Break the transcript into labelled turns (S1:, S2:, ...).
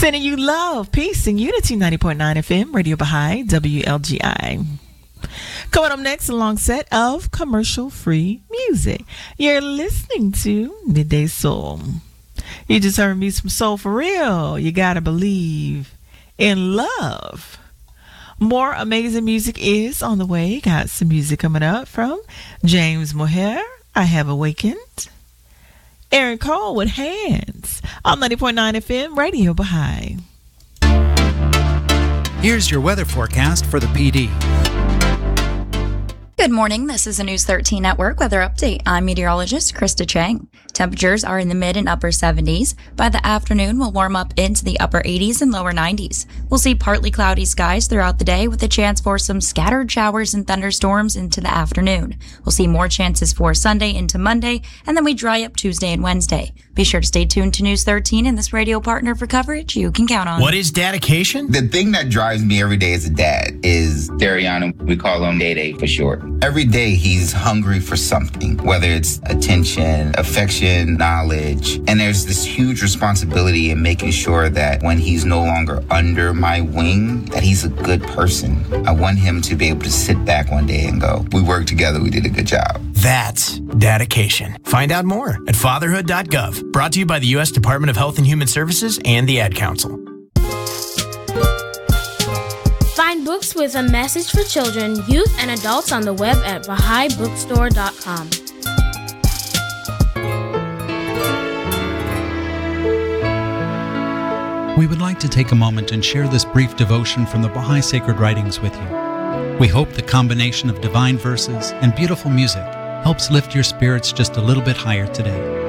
S1: Sending you love, peace, and unity. 90.9 FM, Radio Baha'i, WLGI. Coming up next, a long set of commercial-free music. You're listening to Midday Soul. You just heard me some soul for real. You gotta believe in love. More amazing music is on the way. Got some music coming up from James Moher, I Have Awakened. Aaron Cole with Hands on 90.9 FM, Radio Baha'i.
S2: Here's your weather forecast for the PD.
S3: Good morning. This is a News 13 Network weather update. I'm meteorologist Krista Chang. Temperatures are in the mid and upper 70s. By the afternoon, we'll warm up into the upper 80s and lower 90s. We'll see partly cloudy skies throughout the day with a chance for some scattered showers and thunderstorms into the afternoon. We'll see more chances for Sunday into Monday, and then we dry up Tuesday and Wednesday. Be sure to stay tuned to News 13 and this radio partner for coverage you can count on.
S2: What is dedication?
S4: The thing that drives me every day as a dad is Dariana. We call him Day Day for short. Every day he's hungry for something, whether it's attention, affection, knowledge. And there's this huge responsibility in making sure that when he's no longer under my wing, that he's a good person. I want him to be able to sit back one day and go, we worked together, we did a good job.
S2: That's dedication. Find out more at fatherhood.gov. Brought to you by the U.S. Department of Health and Human Services and the Ad Council.
S5: Find books with a message for children, youth, and adults on the web at BahaiBookstore.com.
S6: We would like to take a moment and share this brief devotion from the Baha'i Sacred Writings with you. We hope the combination of divine verses and beautiful music helps lift your spirits just a little bit higher today.